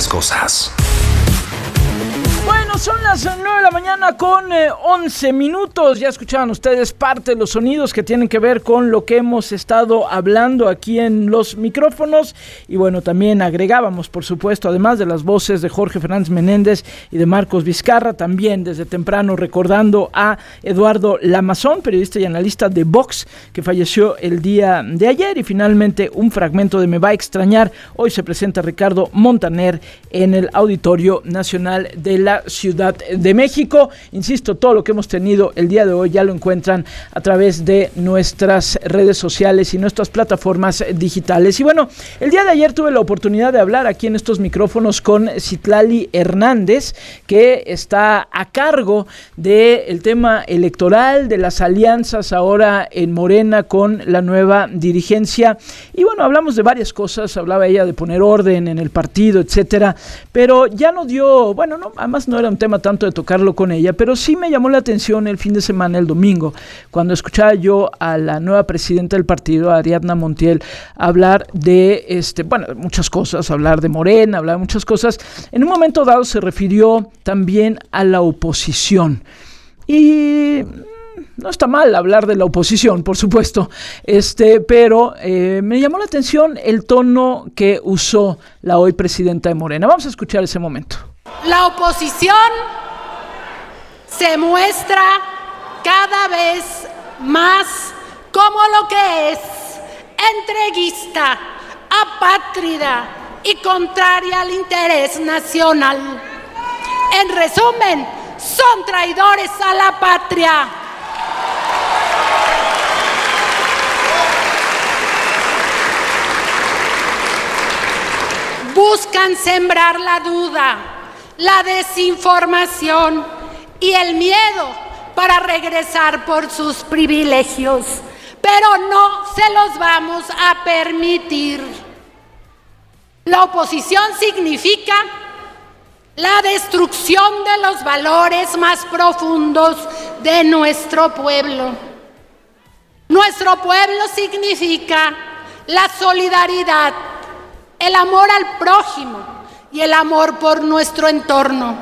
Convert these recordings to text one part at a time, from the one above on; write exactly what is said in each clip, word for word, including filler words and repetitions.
las cosas. Bueno, son las nueve de la mañana con eh, once minutos. Ya escuchaban ustedes parte de los sonidos que tienen que ver con lo que hemos estado hablando aquí en los micrófonos. Y bueno, también agregábamos, por supuesto, además de las voces de Jorge Fernández Menéndez y de Marcos Vizcarra, también desde temprano recordando a Eduardo Lamazón, periodista y analista de Vox, que falleció el día de ayer. Y finalmente un fragmento de Me va a extrañar. Hoy se presenta Ricardo Montaner en el Auditorio Nacional de la Ciudad de México. Insisto, todo lo que hemos tenido el día de hoy ya lo encuentran a través de nuestras redes sociales y nuestras plataformas digitales. Y bueno, el día de ayer tuve la oportunidad de hablar aquí en estos micrófonos con Citlali Hernández, que está a cargo del tema electoral, de las alianzas ahora en Morena con la nueva dirigencia. Y bueno, hablamos de varias cosas, hablaba ella de poner orden en el partido, etcétera, pero ya no dio, bueno, no, además no era un tema tanto de tocarlo con ella, pero sí me llamó la atención el fin de semana, el domingo, cuando escuchaba yo a la nueva presidenta del partido, Ariadna Montiel, hablar de, este, bueno, muchas cosas, hablar de Morena, hablar de muchas cosas. En un momento dado se refirió también a la oposición. Y no está mal hablar de la oposición, por supuesto, este, pero eh, me llamó la atención el tono que usó la hoy presidenta de Morena. Vamos a escuchar ese momento. La oposición se muestra cada vez más como lo que es: entreguista, apátrida y contraria al interés nacional. En resumen, son traidores a la patria. Buscan sembrar la duda, la desinformación y el miedo para regresar por sus privilegios, pero no se los vamos a permitir. La oposición significa la destrucción de los valores más profundos de nuestro pueblo. Nuestro pueblo significa la solidaridad, el amor al prójimo y el amor por nuestro entorno.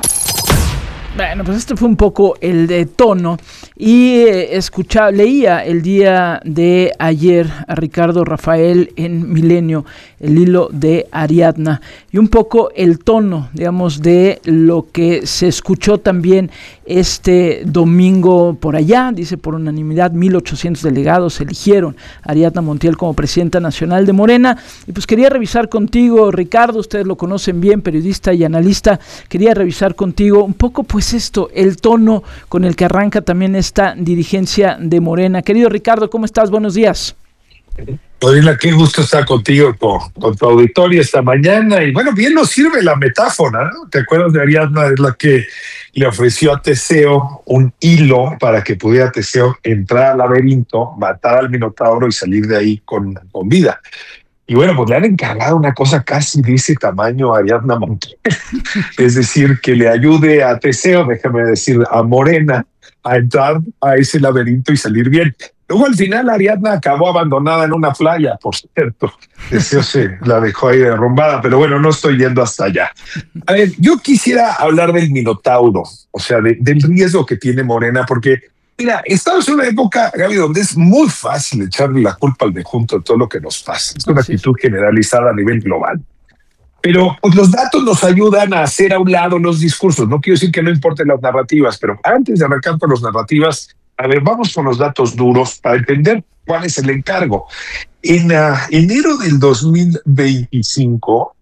Bueno, pues este fue un poco el de tono y eh, escuchaba, leía el día de ayer a Ricardo Rafael en Milenio, el hilo de Ariadna, y un poco el tono, digamos, de lo que se escuchó también este domingo por allá. Dice, por unanimidad, mil ochocientos delegados eligieron a Ariadna Montiel como presidenta nacional de Morena. Y pues quería revisar contigo, Ricardo, ustedes lo conocen bien, periodista y analista, quería revisar contigo un poco, pues esto, el tono con el que arranca también esta dirigencia de Morena. Querido Ricardo, ¿cómo estás? Buenos días. Rodina, qué gusto estar contigo, con, con tu auditorio esta mañana. Y bueno, bien nos sirve la metáfora, ¿no? ¿Te acuerdas de Ariadna? Es la que le ofreció a Teseo un hilo para que pudiera Teseo entrar al laberinto, matar al Minotauro y salir de ahí con, con vida. Y bueno, pues le han encargado una cosa casi de ese tamaño a Ariadna Montiel. Es decir, que le ayude a Teseo, déjame decir, a Morena, a entrar a ese laberinto y salir bien. Luego al final Ariadna acabó abandonada en una playa, por cierto. Teseo se la dejó ahí derrumbada, pero bueno, no estoy yendo hasta allá. A ver, yo quisiera hablar del Minotauro, o sea, de, del riesgo que tiene Morena, porque mira, estamos en una época, Gaby, donde es muy fácil echarle la culpa al de junto de todo lo que nos pasa. Es una actitud generalizada a nivel global. Pero pues, los datos nos ayudan a hacer a un lado los discursos. No quiero decir que no importen las narrativas, pero antes de arrancar con las narrativas, a ver, vamos con los datos duros para entender cuál es el encargo. En uh, enero del dos mil veinticinco,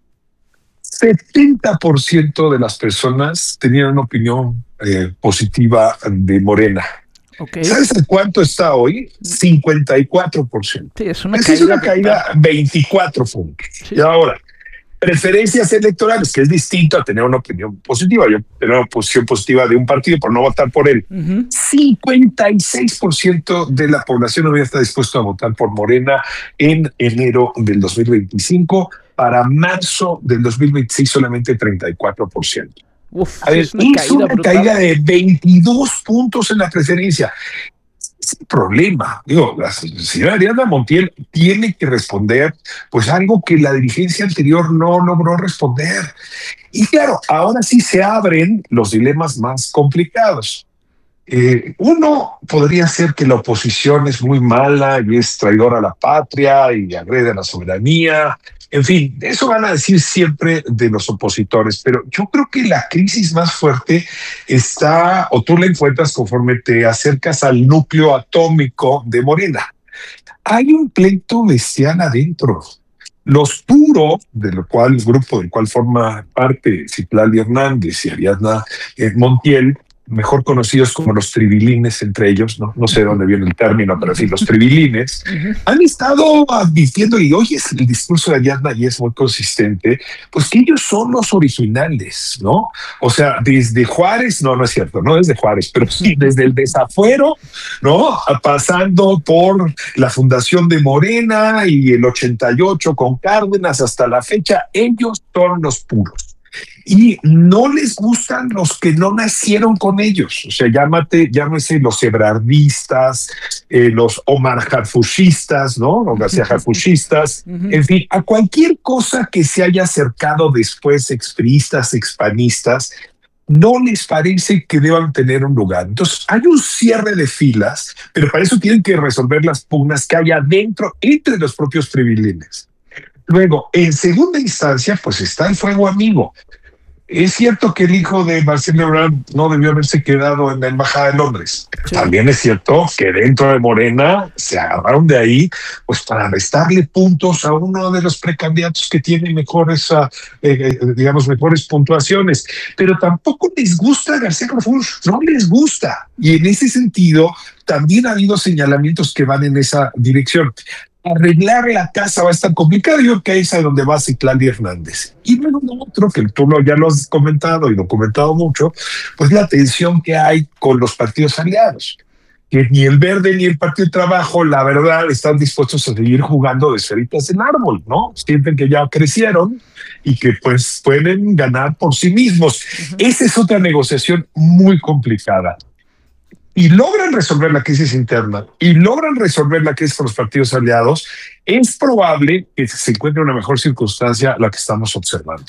setenta por ciento de las personas tenían una opinión eh, positiva de Morena. Okay. ¿Sabes a cuánto está hoy? cincuenta y cuatro por ciento. Sí, es una es caída. una caída veinticuatro puntos. Sí. Y ahora, preferencias electorales, que es distinto a tener una opinión positiva. Yo tengo una posición positiva de un partido por no votar por él. Uh-huh. cincuenta y seis por ciento de la población no está dispuesto a votar por Morena en enero del dos mil veinticinco. Para marzo del dos mil veintiséis solamente treinta y cuatro por ciento. Uf, a ver, es una, caída, una caída de veintidós puntos en la preferencia. Es el problema. Digo, la señora Ariadna Montiel tiene que responder pues algo que la dirigencia anterior no logró responder. Y claro, ahora sí se abren los dilemas más complicados. Eh, uno podría ser que la oposición es muy mala y es traidora a la patria y agrede a la soberanía. En fin, eso van a decir siempre de los opositores, pero yo creo que la crisis más fuerte está, o tú la encuentras conforme te acercas al núcleo atómico de Morena. Hay un pleito bestial adentro. Los puros, del cual el grupo del cual forma parte Citlali Hernández y Ariadna eh, Montiel, mejor conocidos como los tribilines entre ellos, no, no sé de dónde viene el término, pero sí, los tribilines, han estado advirtiendo, y hoy es el discurso de Ariadna y es muy consistente, pues que ellos son los originales, ¿no? O sea, desde Juárez, no, no es cierto, no desde Juárez, pero sí desde el desafuero, ¿no? Pasando por la fundación de Morena y el ochenta y ocho con Cárdenas hasta la fecha, ellos son los puros. Y no les gustan los que no nacieron con ellos. O sea, llámate, llámese los ebrardistas, eh, los Omar Harfushistas, ¿no? Los García Harfushistas, en fin, a cualquier cosa que se haya acercado después, expriistas, expanistas, no les parece que deban tener un lugar. Entonces, hay un cierre de filas, pero para eso tienen que resolver las pugnas que hay adentro entre los propios tribilines. Luego, en segunda instancia, pues está el fuego amigo. Es cierto que el hijo de Marcelo Ebrard no debió haberse quedado en la Embajada de Londres. Sí. También es cierto que dentro de Morena se agarraron de ahí pues para restarle puntos a uno de los precandidatos que tiene mejores, eh, digamos, mejores puntuaciones. Pero tampoco les gusta García Harfush, no les gusta. Y en ese sentido también ha habido señalamientos que van en esa dirección. Arreglar la casa va a estar complicado. Yo creo que ahí es a donde va Citlali Hernández. Y luego otro que tú lo, ya lo has comentado y documentado mucho, pues la tensión que hay con los partidos aliados. Que ni el Verde ni el Partido de Trabajo, la verdad, están dispuestos a seguir jugando de esferitas en árbol, ¿no? Sienten que ya crecieron y que pues pueden ganar por sí mismos. Uh-huh. Esa es otra negociación muy complicada. Y logran resolver la crisis interna y logran resolver la crisis con los partidos aliados, es probable que se encuentre una mejor circunstancia la que estamos observando.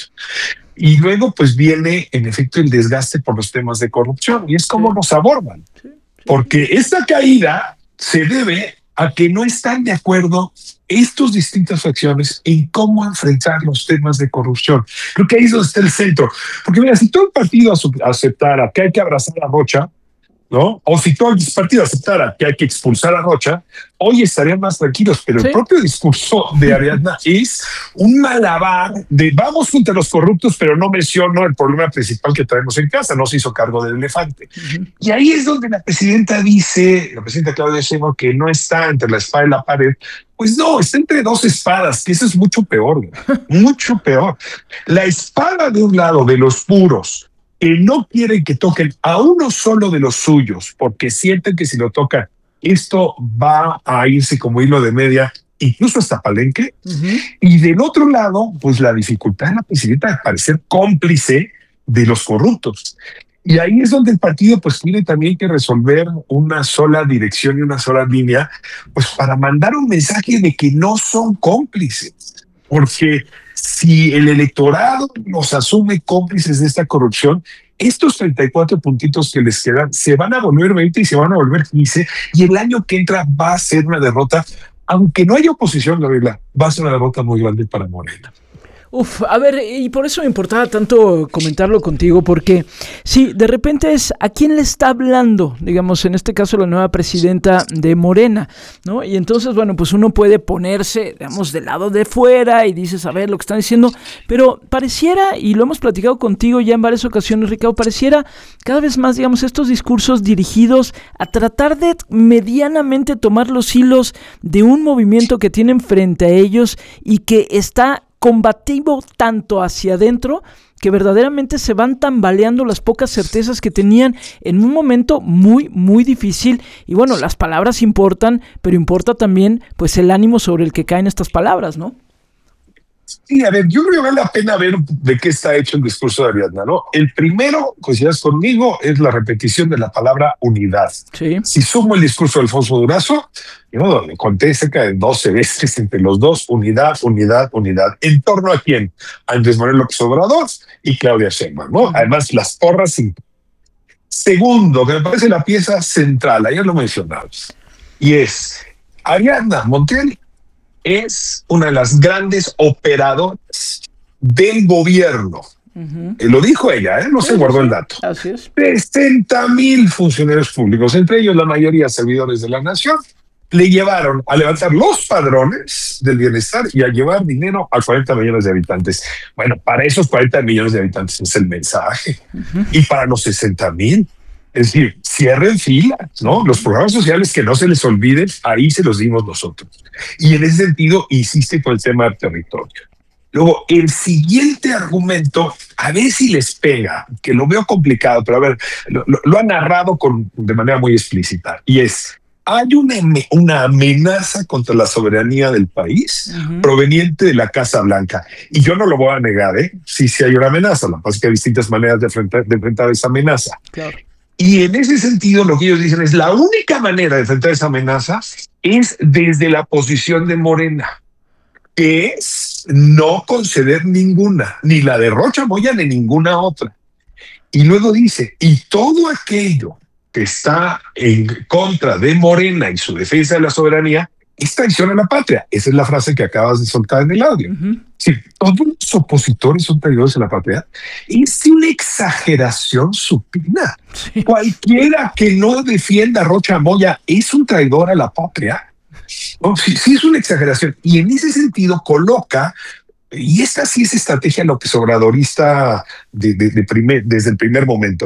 Y luego pues viene en efecto el desgaste por los temas de corrupción y es como sí. nos abordan. Sí, sí. Porque esta caída se debe a que no están de acuerdo estas distintas facciones en cómo enfrentar los temas de corrupción. Creo que ahí es donde está el centro. Porque mira, si todo el partido aceptara que hay que abrazar a Rocha, ¿no? O si todo el partido aceptara que hay que expulsar a Rocha, hoy estarían más tranquilos, pero ¿sí? el propio discurso de Ariadna es un malabar de vamos contra los corruptos, pero no menciono el problema principal que traemos en casa, no se hizo cargo del elefante. Uh-huh. Y ahí es donde la presidenta dice, la presidenta Claudia Sheinbaum, que no está entre la espada y la pared. Pues no, está entre dos espadas, que eso es mucho peor, mucho peor. La espada de un lado de los puros, que no quieren que toquen a uno solo de los suyos, porque sienten que si lo tocan, esto va a irse como hilo de media, incluso hasta Palenque. Uh-huh. Y del otro lado, pues la dificultad de la presidenta de parecer cómplice de los corruptos. Y ahí es donde el partido pues tiene también que resolver una sola dirección y una sola línea, pues para mandar un mensaje de que no son cómplices. Porque si el electorado los asume cómplices de esta corrupción, estos treinta y cuatro puntitos que les quedan se van a volver veinte y se van a volver quince, y el año que entra va a ser una derrota, aunque no haya oposición, Gabriela, va a ser una derrota muy grande para Morena. Uf, a ver, y por eso me importaba tanto comentarlo contigo, porque sí, de repente es a quién le está hablando, digamos, en este caso la nueva presidenta de Morena, ¿no? Y entonces, bueno, pues uno puede ponerse, digamos, del lado de fuera y dices, a ver, lo que están diciendo, pero pareciera, y lo hemos platicado contigo ya en varias ocasiones, Ricardo, pareciera cada vez más, digamos, estos discursos dirigidos a tratar de medianamente tomar los hilos de un movimiento que tienen frente a ellos y que está combativo tanto hacia adentro que verdaderamente se van tambaleando las pocas certezas que tenían en un momento muy, muy difícil. Y bueno, las palabras importan, pero importa también pues el ánimo sobre el que caen estas palabras, ¿no? Sí, a ver, yo creo que vale la pena ver de qué está hecho el discurso de Ariadna, ¿no? El primero, coincidas conmigo, es la repetición de la palabra unidad. Sí. Si sumo el discurso de Alfonso Durazo, yo me conté cerca de doce veces entre los dos, unidad, unidad, unidad. ¿En torno a quién? A Andrés Manuel López Obrador y Claudia Sheinbaum, ¿no? Además, las porras. Y... Segundo, que me parece la pieza central, ayer lo mencionamos, y es Ariadna Montiel es una de las grandes operadoras del gobierno. Uh-huh. Eh, lo dijo ella, ¿eh? no sí, se guardó sí. el dato. Así es. sesenta mil funcionarios públicos, entre ellos la mayoría servidores de la nación, le llevaron a levantar los padrones del bienestar y a llevar dinero a cuarenta millones de habitantes. Bueno, para esos cuarenta millones de habitantes es el mensaje. Uh-huh. Y para los sesenta mil, es decir, cierren filas, ¿no? Los programas sociales que no se les olviden, ahí se los dimos nosotros. Y en ese sentido, insiste con el tema del territorio. Luego, el siguiente argumento, a ver si les pega, que lo veo complicado, pero a ver, lo, lo, lo ha narrado con, de manera muy explícita, y es, hay una, una amenaza contra la soberanía del país uh-huh. proveniente de la Casa Blanca. Y yo no lo voy a negar, ¿eh? Sí, sí hay una amenaza, lo que pasa es que hay distintas maneras de enfrentar, de enfrentar esa amenaza. Claro. Y en ese sentido, lo que ellos dicen es la única manera de enfrentar esa amenaza es desde la posición de Morena, que es no conceder ninguna, ni la de Rocha Moya ni ninguna otra. Y luego dice, y todo aquello que está en contra de Morena y su defensa de la soberanía es traición a la patria. Esa es la frase que acabas de soltar en el audio. Uh-huh. Sí, todos los opositores son traidores a la patria. Es una exageración supina. Sí. Cualquiera que no defienda a Rocha Moya es un traidor a la patria. Oh, sí, sí, es una exageración. Y en ese sentido coloca, y esta sí es estrategia López Obradorista de, de, de primer, desde el primer momento.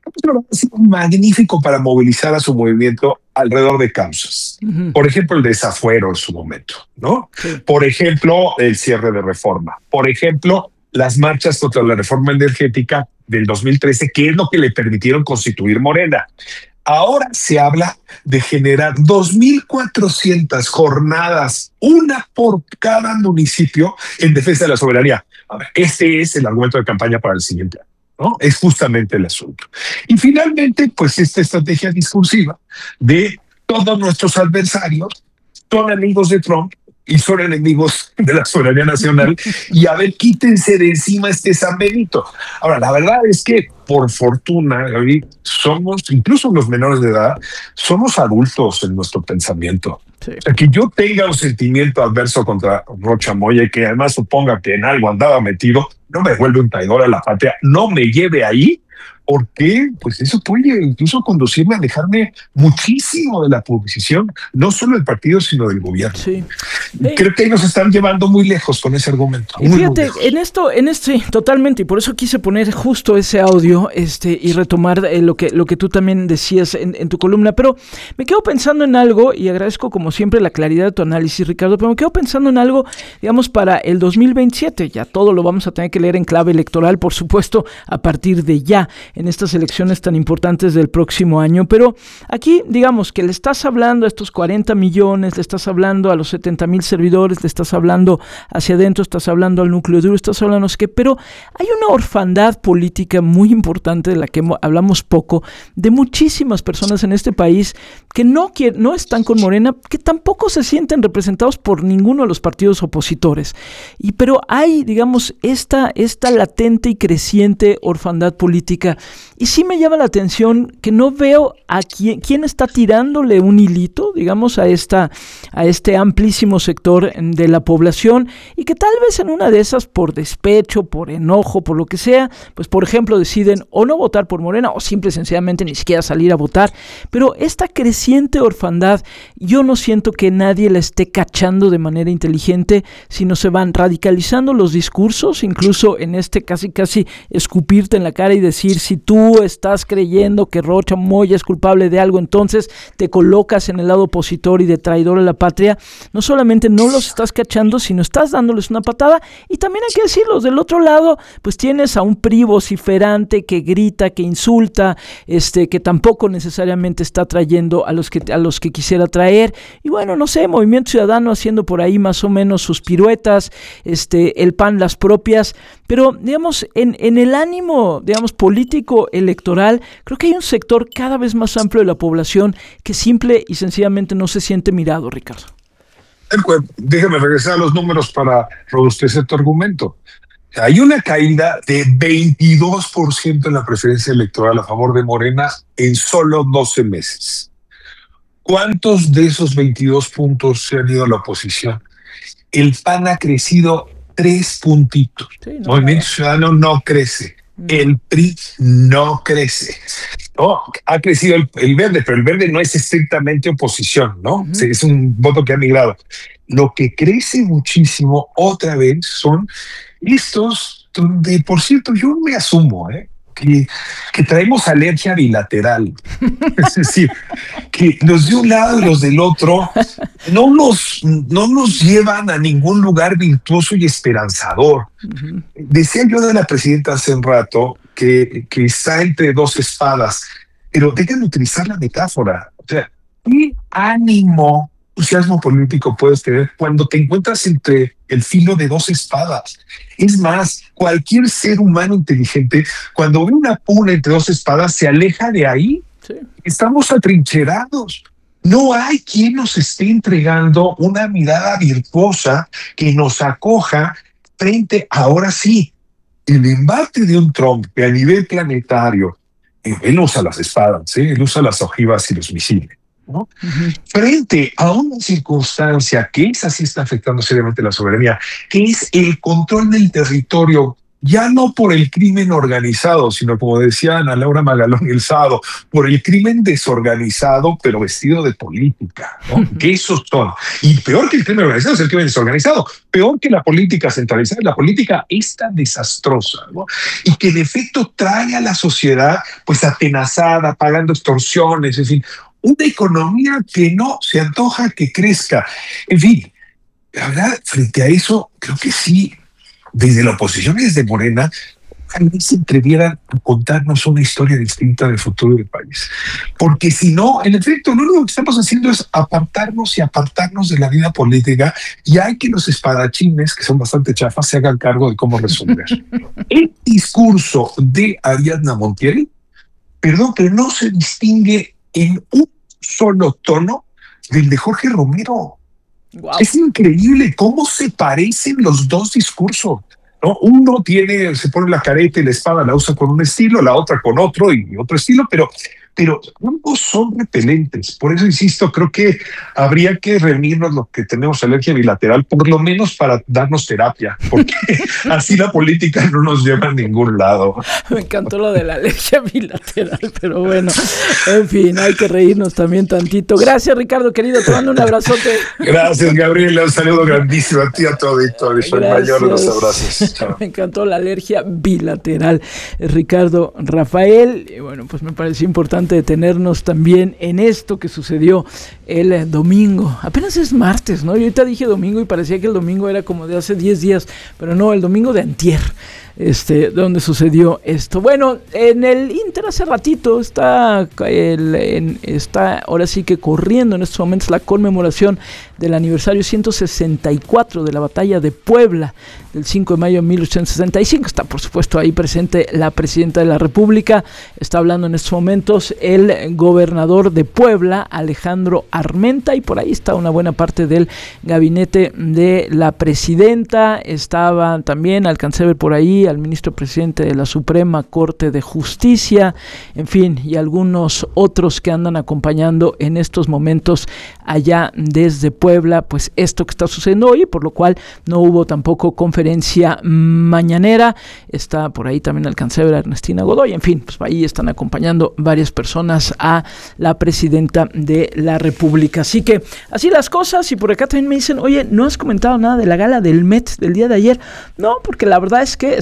Ha sido magnífico para movilizar a su movimiento alrededor de causas. Uh-huh. Por ejemplo, el desafuero en su momento, ¿no? Sí. Por ejemplo, el cierre de Reforma. Por ejemplo, las marchas contra la reforma energética del dos mil trece, que es lo que le permitieron constituir Morena. Ahora se habla de generar dos mil cuatrocientas jornadas, una por cada municipio, en defensa de la soberanía. A ver, este es el argumento de campaña para el siguiente año, ¿no? Es justamente el asunto. Y finalmente, pues esta estrategia discursiva de todos nuestros adversarios son amigos de Trump y son enemigos de la soberanía nacional, y a ver, quítense de encima este San Benito. Ahora, la verdad es que, por fortuna, Gaby, somos, incluso los menores de edad, somos adultos en nuestro pensamiento. Sí. O sea, que yo tenga un sentimiento adverso contra Rocha Moya y que además suponga que en algo andaba metido, no me vuelve un traidor a la patria, no me lleve ahí, porque pues eso puede incluso conducirme a alejarme muchísimo de la posición, no solo del partido, sino del gobierno. Sí. Creo que ahí nos están llevando muy lejos con ese argumento. Y fíjate, en esto, en este, totalmente, y por eso quise poner justo ese audio este, y retomar eh, lo que lo que tú también decías en, en tu columna, pero me quedo pensando en algo, y agradezco como siempre la claridad de tu análisis, Ricardo, pero me quedo pensando en algo, digamos, para el dos mil veintisiete, ya todo lo vamos a tener que leer en clave electoral, por supuesto, a partir de ya, en estas elecciones tan importantes del próximo año, pero aquí digamos que le estás hablando a estos cuarenta millones, le estás hablando a los setenta mil servidores, le estás hablando hacia adentro, estás hablando al núcleo duro, estás hablando no sé qué, pero hay una orfandad política muy importante de la que hablamos poco, de muchísimas personas en este país que no, quieren, no están con Morena, que tampoco se sienten representados por ninguno de los partidos opositores, y pero hay digamos esta, esta latente y creciente orfandad política. Y sí me llama la atención que no veo a quién, quién está tirándole un hilito, digamos, a esta, a este amplísimo sector de la población, y que tal vez en una de esas, por despecho, por enojo, por lo que sea, pues por ejemplo deciden o no votar por Morena, o simple y sencillamente ni siquiera salir a votar. Pero esta creciente orfandad, yo no siento que nadie la esté cachando de manera inteligente, sino se van radicalizando los discursos, incluso en este casi casi escupirte en la cara y decir si si tú estás creyendo que Rocha Moya es culpable de algo, entonces te colocas en el lado opositor y de traidor a la patria, no solamente no los estás cachando, sino estás dándoles una patada. Y también hay que decirlo, del otro lado, pues tienes a un P R I vociferante que grita, que insulta, este, que tampoco necesariamente está trayendo a los que, a los que quisiera traer. Y bueno, no sé, Movimiento Ciudadano haciendo por ahí más o menos sus piruetas, este, el P A N las propias, pero digamos, en, en el ánimo, digamos, político electoral, creo que hay un sector cada vez más amplio de la población que simple y sencillamente no se siente mirado, Ricardo. Déjame regresar a los números para robustecer tu argumento. Hay una caída de veintidós por ciento en la preferencia electoral a favor de Morena en solo doce meses. ¿Cuántos de esos veintidós puntos se han ido a la oposición? El P A N ha crecido tres puntitos. Sí, no, Movimiento no. Ciudadano no crece. Mm. El P R I no crece. No, ha crecido el, el verde, pero el verde no es estrictamente oposición, ¿no? Mm. Es un voto que ha migrado. Lo que crece muchísimo otra vez son estos, donde, por cierto, yo me asumo, ¿eh? Que, que traemos alergia bilateral. Es decir, que los de un lado y los del otro no nos, no nos llevan a ningún lugar virtuoso y esperanzador. Uh-huh. Decía yo de la presidenta hace un rato que, que está entre dos espadas, pero déjenme utilizar la metáfora. O sea, ¿qué ánimo, entusiasmo político puedes tener cuando te encuentras entre el filo de dos espadas? Es más, cualquier ser humano inteligente, cuando ve una puna entre dos espadas, se aleja de ahí. Sí. Estamos atrincherados. No hay quien nos esté entregando una mirada virtuosa que nos acoja frente, ahora sí, el embate de un Trump que a nivel planetario, él usa las espadas, ¿eh? Él usa las ojivas y los misiles, ¿no? Uh-huh. Frente a una circunstancia que esa sí está afectando seriamente la soberanía, que es el control del territorio, ya no por el crimen organizado, sino, como decía Ana Laura Magalón y el sábado, por el crimen desorganizado, pero vestido de política, ¿no? Uh-huh. Que esos son. Y peor que el crimen organizado es el crimen desorganizado, peor que la política centralizada, la política esta desastrosa, ¿no? Y que en efecto trae a la sociedad pues atenazada, pagando extorsiones, en fin, una economía que no se antoja que crezca. En fin, la verdad, frente a eso, creo que sí, desde la oposición y desde Morena, tal vez se atrevieran a contarnos una historia distinta del futuro del país. Porque si no, en efecto, lo único que estamos haciendo es apartarnos y apartarnos de la vida política, y hay que los espadachines, que son bastante chafas, se hagan cargo de cómo resolver. El discurso de Ariadna Montiel, perdón, pero no se distingue en un solo tono del de Jorge Romero. Wow. Es increíble cómo se parecen los dos discursos, ¿no? Uno tiene, se pone la careta y la espada la usa con un estilo, la otra con otro y otro estilo, pero, pero ambos son repelentes. Por eso insisto, creo que habría que reunirnos los que tenemos alergia bilateral, por lo menos para darnos terapia, porque así la política no nos lleva a ningún lado. Me encantó lo de la alergia bilateral, pero bueno, en fin, hay que reírnos también tantito. Gracias, Ricardo, querido, te mando un abrazote. Gracias, Gabriela, un saludo grandísimo a ti, a tu auditorio. Soy mayor de los abrazos. Chao. Me encantó la alergia bilateral, Ricardo Rafael. Y bueno, pues me pareció importante detenernos también en esto que sucedió el domingo. Apenas es martes, ¿no? Yo ahorita dije domingo y parecía que el domingo era como de hace diez días, pero no, el domingo de antier, este, donde sucedió esto. Bueno, en el Inter hace ratito está, el, en, está ahora sí que corriendo en estos momentos la conmemoración del aniversario ciento sesenta y cuatro de la batalla de Puebla, del cinco de mayo de mil ochocientos sesenta y cinco. Está por supuesto ahí presente la presidenta de la República, está hablando en estos momentos el gobernador de Puebla, Alejandro Armenta, y por ahí está una buena parte del gabinete de la presidenta. Estaba también, alcancé a ver por ahí al ministro presidente de la Suprema Corte de Justicia, en fin, y algunos otros que andan acompañando en estos momentos allá desde Puebla, pues esto que está sucediendo hoy, por lo cual no hubo tampoco conferencia mañanera. Está por ahí también alcancé a ver a Ernestina Godoy, en fin, pues ahí están acompañando varias personas a la presidenta de la República. Así que así las cosas. Y por acá también me dicen, oye, ¿no has comentado nada de la gala del Met del día de ayer? No, porque la verdad es que estoy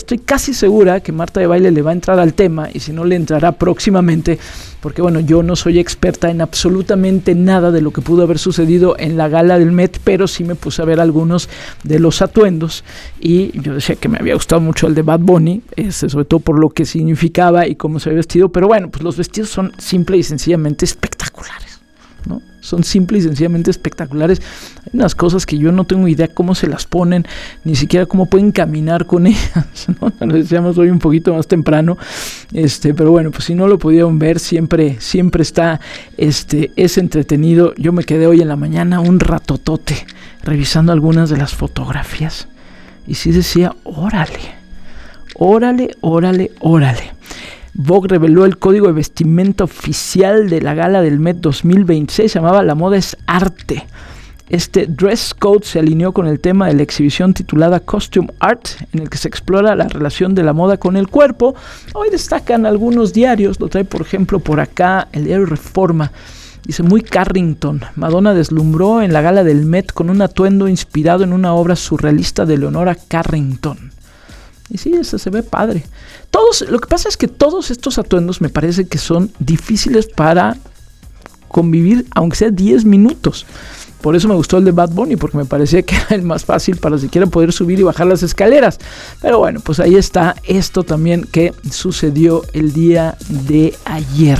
estoy casi segura que Marta de Baile le va a entrar al tema, y si no le entrará próximamente, porque bueno, yo no soy experta en absolutamente nada de lo que pudo haber sucedido en la gala del Met, pero sí me puse a ver algunos de los atuendos, y yo decía que me había gustado mucho el de Bad Bunny, este, sobre todo por lo que significaba y cómo se había vestido, pero bueno, pues los vestidos son simple y sencillamente espectaculares, ¿no? Son simple y sencillamente espectaculares. Hay unas cosas que yo no tengo idea cómo se las ponen, ni siquiera cómo pueden caminar con ellas, ¿no? Lo decíamos hoy un poquito más temprano, este, pero bueno, pues si no lo pudieron ver, siempre, siempre está, este, es entretenido. Yo me quedé hoy en la mañana un ratotote revisando algunas de las fotografías, y sí decía, órale, órale, órale, órale. Vogue reveló el código de vestimenta oficial de la gala del Met dos mil veintiséis, se llamaba La moda es arte. Este dress code se alineó con el tema de la exhibición titulada Costume Art, en el que se explora la relación de la moda con el cuerpo. Hoy destacan algunos diarios, lo trae por ejemplo por acá el diario Reforma. Dice, muy Carrington, Madonna deslumbró en la gala del Met con un atuendo inspirado en una obra surrealista de Leonora Carrington. Y sí, eso se ve padre. Todos, lo que pasa es que todos estos atuendos me parece que son difíciles para convivir, aunque sea diez minutos. Por eso me gustó el de Bad Bunny, porque me parecía que era el más fácil para siquiera poder subir y bajar las escaleras. Pero bueno, pues ahí está esto también que sucedió el día de ayer.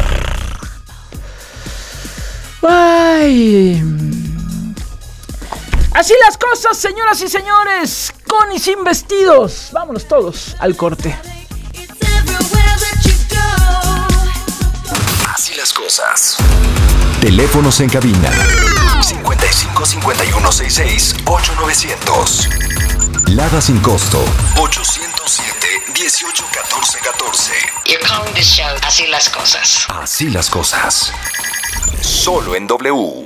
Ay... Así las cosas, señoras y señores, con y sin vestidos. Vámonos todos al corte. Así las cosas. Teléfonos en cabina cincuenta y cinco cincuenta y uno sesenta y seis ocho novecientos. Lada sin costo ochocientos siete dieciocho catorce catorce. You're calling this show Así las cosas. Así las cosas. Solo en W.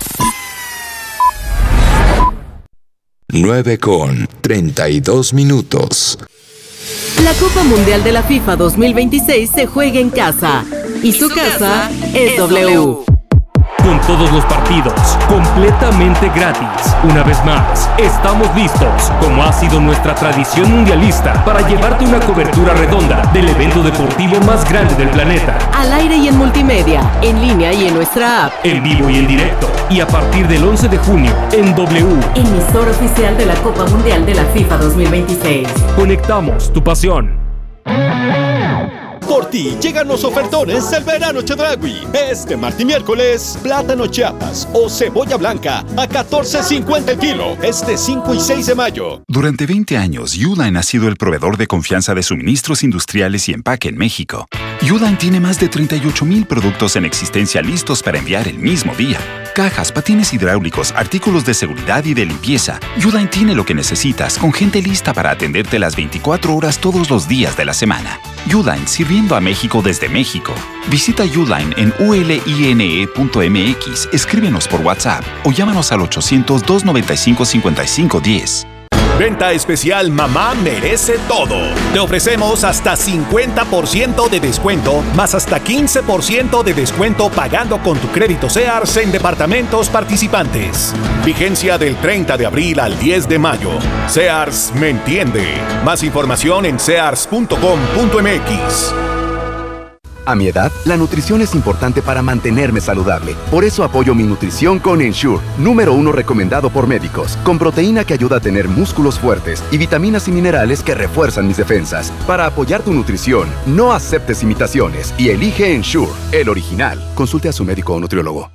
nueve con treinta y dos minutos. La Copa Mundial de la FIFA dos mil veintiséis se juega en casa. Y su casa es W. Con todos los partidos completamente gratis. Una vez más, estamos listos, como ha sido nuestra tradición mundialista, para llevarte una cobertura redonda del evento deportivo más grande del planeta. Al aire y en multimedia, en línea y en nuestra app. En vivo y en directo. Y a partir del once de junio, en W. Emisora oficial de la Copa Mundial de la FIFA dos mil veintiséis. Conectamos tu pasión. Por ti llegan los ofertones del verano Chedraui. Este martes y miércoles, plátano Chiapas o cebolla blanca a catorce cincuenta el kilo. Este cinco y seis de mayo. Durante veinte años, Uline ha sido el proveedor de confianza de suministros industriales y empaque en México. Uline tiene más de treinta y ocho mil productos en existencia listos para enviar el mismo día. Cajas, patines hidráulicos, artículos de seguridad y de limpieza. Uline tiene lo que necesitas, con gente lista para atenderte las veinticuatro horas todos los días de la semana. Uline, sirviendo a México desde México. Visita Uline en u l i n e punto m x, escríbenos por WhatsApp o llámanos al ochocientos, doscientos noventa y cinco, cincuenta y cinco diez. Venta especial Mamá Merece Todo. Te ofrecemos hasta cincuenta por ciento de descuento, más hasta quince por ciento de descuento pagando con tu crédito Sears en departamentos participantes. Vigencia del treinta de abril al diez de mayo. Sears me entiende. Más información en sears punto com punto m x. A mi edad, la nutrición es importante para mantenerme saludable. Por eso apoyo mi nutrición con Ensure, número uno recomendado por médicos, con proteína que ayuda a tener músculos fuertes y vitaminas y minerales que refuerzan mis defensas. Para apoyar tu nutrición, no aceptes imitaciones y elige Ensure, el original. Consulte a su médico o nutriólogo.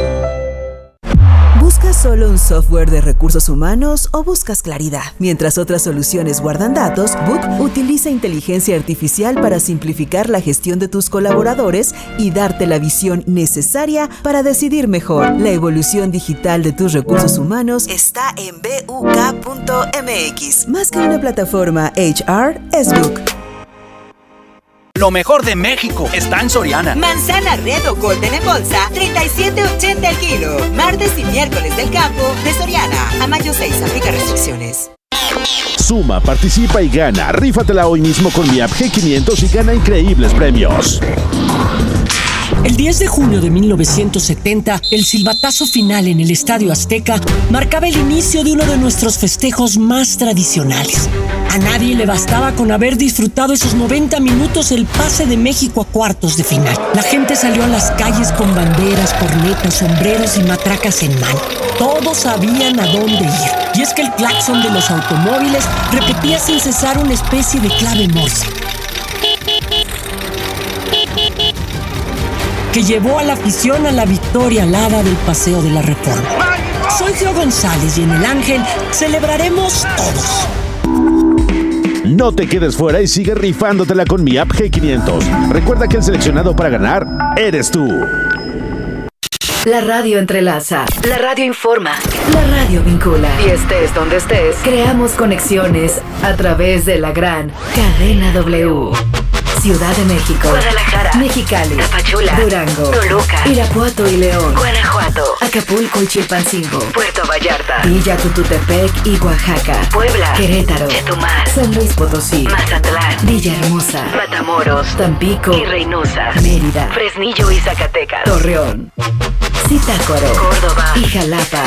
¿Buscas solo un software de recursos humanos o buscas claridad? Mientras otras soluciones guardan datos, Book utiliza inteligencia artificial para simplificar la gestión de tus colaboradores y darte la visión necesaria para decidir mejor. La evolución digital de tus recursos humanos está en buk punto m x. Más que una plataforma H R, es Book. Lo mejor de México está en Soriana. Manzana Red o Golden en bolsa, treinta y siete ochenta el kilo. Martes y miércoles del campo de Soriana. A mayo seis, aplica restricciones. Suma, participa y gana. Rífatela hoy mismo con mi app G quinientos y gana increíbles premios. El diez de junio de mil novecientos setenta, el silbatazo final en el Estadio Azteca marcaba el inicio de uno de nuestros festejos más tradicionales. A nadie le bastaba con haber disfrutado esos noventa minutos el pase de México a cuartos de final. La gente salió a las calles con banderas, cornetas, sombreros y matracas en mano. Todos sabían a dónde ir. Y es que el claxon de los automóviles repetía sin cesar una especie de clave morse, que llevó a la afición a la victoria alada del Paseo de la Reforma. Soy Gio González y en El Ángel celebraremos todos. No te quedes fuera y sigue rifándotela con mi app G quinientos. Recuerda que el seleccionado para ganar eres tú. La radio entrelaza, la radio informa, la radio vincula. Y estés donde estés, creamos conexiones a través de la gran cadena W. Ciudad de México, Guadalajara, Mexicali, Tapachula, Durango, Toluca, Irapuato y León, Guanajuato, Acapulco y Chilpancingo, Puerto Vallarta, Villa Tututepec y Oaxaca, Puebla, Querétaro, Chetumal, San Luis Potosí, Mazatlán, Villahermosa, Matamoros, Tampico y Reynosa, Mérida, Fresnillo y Zacatecas, Torreón, Zitácuaro, Córdoba y Jalapa.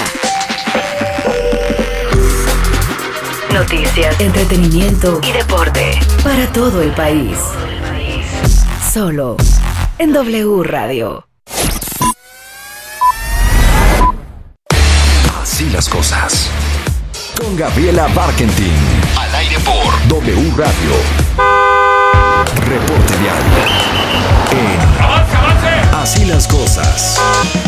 Noticias, entretenimiento y deporte para todo el país. Solo en W Radio. Así las cosas. Con Gabriela Barkentin. Al aire por W Radio. Reporte diario. En ¡Avance, avance! Así las cosas.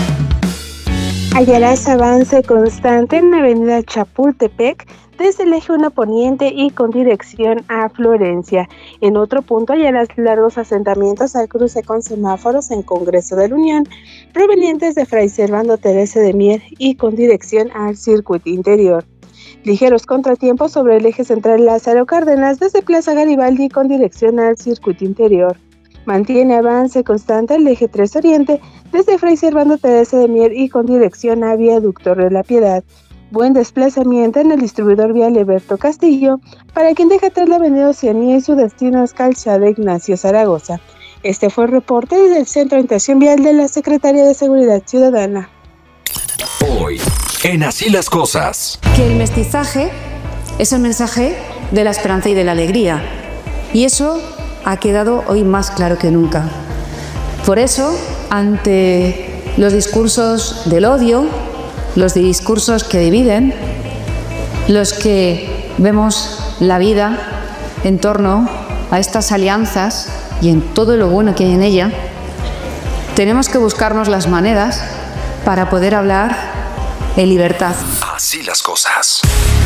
Hallarás avance constante en la avenida Chapultepec desde el eje uno Poniente y con dirección a Florencia. En otro punto hallarás largos asentamientos al cruce con semáforos en Congreso de la Unión, provenientes de Fray Servando Teresa de Mier y con dirección al circuito interior. Ligeros contratiempos sobre el eje central Lázaro Cárdenas desde Plaza Garibaldi con dirección al circuito interior. Mantiene avance constante el eje tres Oriente desde Fray Servando Teresa de Mier y con dirección a Viaducto de la Piedad. Buen desplazamiento en el distribuidor vial Eberto Castillo para quien deja atrás la avenida Oceanía y su destino es Calzada Ignacio Zaragoza. Este fue el reporte desde el Centro de Orientación Vial de la Secretaría de Seguridad Ciudadana. Hoy, en Así las cosas. Que el mestizaje es el mensaje de la esperanza y de la alegría. Y eso ha quedado hoy más claro que nunca. Por eso, ante los discursos del odio, los discursos que dividen, los que vemos la vida en torno a estas alianzas y en todo lo bueno que hay en ella, tenemos que buscarnos las maneras para poder hablar en libertad. Así las cosas.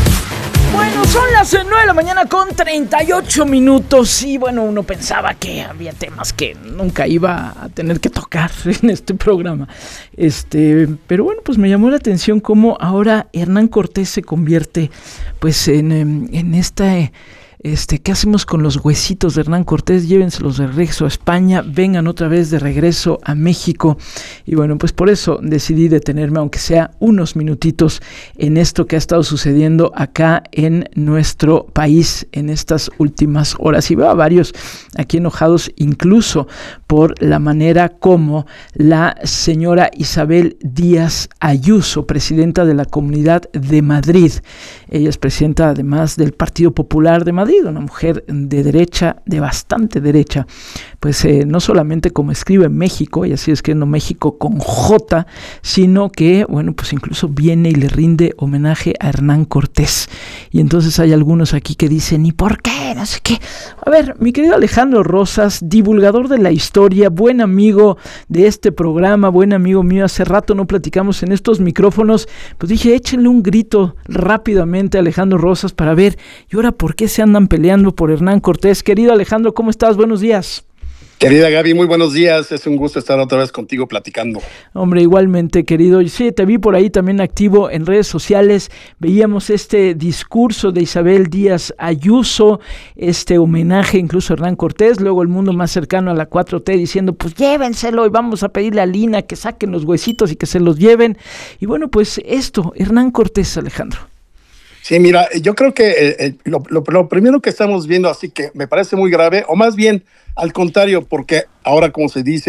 Bueno, son las nueve de la mañana con treinta y ocho minutos y bueno, uno pensaba que había temas que nunca iba a tener que tocar en este programa. Este, pero bueno, pues me llamó la atención cómo ahora Hernán Cortés se convierte pues en, en esta... Este, ¿qué hacemos con los huesitos de Hernán Cortés? Llévenselos de regreso a España, vengan otra vez de regreso a México. Y bueno, pues por eso decidí detenerme, aunque sea unos minutitos, en esto que ha estado sucediendo acá en nuestro país en estas últimas horas. Y veo a varios aquí enojados, incluso por la manera como la señora Isabel Díaz Ayuso, presidenta de la Comunidad de Madrid, ella es presidenta además del Partido Popular de Madrid, una mujer de derecha, de bastante derecha, pues eh, no solamente como escribe en México, y así escribiendo México con J, sino que, bueno, pues incluso viene y le rinde homenaje a Hernán Cortés. Y entonces hay algunos aquí que dicen, ¿y por qué? No sé qué. A ver, mi querido Alejandro Rosas, divulgador de la historia, buen amigo de este programa, buen amigo mío, hace rato no platicamos en estos micrófonos, pues dije, échenle un grito rápidamente a Alejandro Rosas para ver, ¿y ahora por qué se andan peleando por Hernán Cortés? Querido Alejandro, ¿cómo estás? Buenos días. Querida Gaby, muy buenos días. Es un gusto estar otra vez contigo platicando. Hombre, igualmente, querido. Sí, te vi por ahí también activo en redes sociales. Veíamos este discurso de Isabel Díaz Ayuso, este homenaje incluso a Hernán Cortés. Luego el mundo más cercano a la cuatro T diciendo, pues llévenselo y vamos a pedirle a Lina que saquen los huesitos y que se los lleven. Y bueno, pues esto, Hernán Cortés, Alejandro. Sí, mira, yo creo que eh, lo, lo, lo primero que estamos viendo, así que me parece muy grave, o más bien al contrario, porque ahora, como se dice,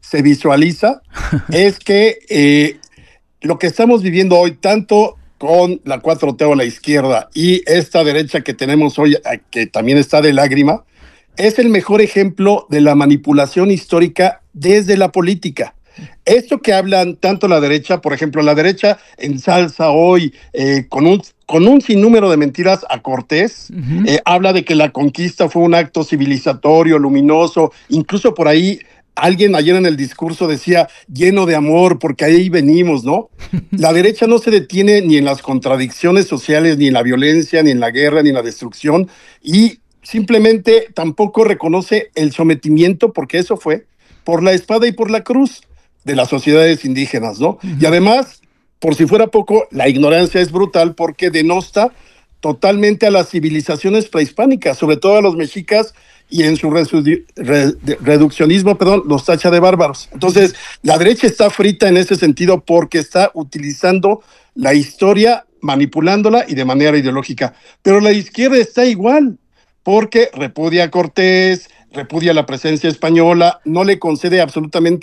se visualiza es que eh, lo que estamos viviendo hoy, tanto con la cuatro T o la izquierda y esta derecha que tenemos hoy, que también está de lágrima, es el mejor ejemplo de la manipulación histórica desde la política. Esto que hablan tanto la derecha, por ejemplo, la derecha ensalza hoy eh, con un con un sinnúmero de mentiras a Cortés, uh-huh. eh, habla de que la conquista fue un acto civilizatorio, luminoso, incluso por ahí alguien ayer en el discurso decía lleno de amor, porque ahí venimos, ¿no? La derecha no se detiene ni en las contradicciones sociales, ni en la violencia, ni en la guerra, ni en la destrucción, y simplemente tampoco reconoce el sometimiento, porque eso fue por la espada y por la cruz de las sociedades indígenas, ¿no? Uh-huh. Y además, por si fuera poco, la ignorancia es brutal porque denosta totalmente a las civilizaciones prehispánicas, sobre todo a los mexicas, y en su resu- re- reduccionismo, perdón, los tacha de bárbaros. Entonces, la derecha está frita en ese sentido porque está utilizando la historia, manipulándola y de manera ideológica. Pero la izquierda está igual, porque repudia a Cortés, repudia la presencia española, no le concede absolutamente